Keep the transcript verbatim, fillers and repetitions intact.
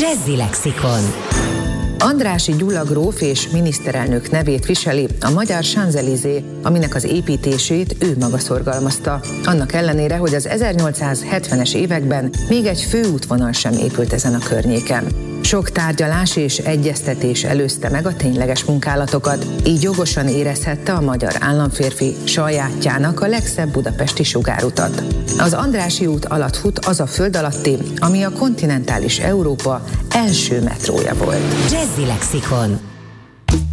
Jazzy Lexikon. Andrássy Gyula gróf és miniszterelnök nevét viseli a magyar Champs-Élysées, aminek az építését ő maga szorgalmazta. Annak ellenére, hogy az ezernyolcszázhetvenes években még egy főútvonal sem épült ezen a környéken. Sok tárgyalás és egyeztetés előzte meg a tényleges munkálatokat, így jogosan érezhette a magyar államférfi sajátjának a legszebb budapesti sugárutat. Az Andrássy út alatt fut az a föld alatti, ami a kontinentális Európa első metrója volt. Jazzy Lexikon.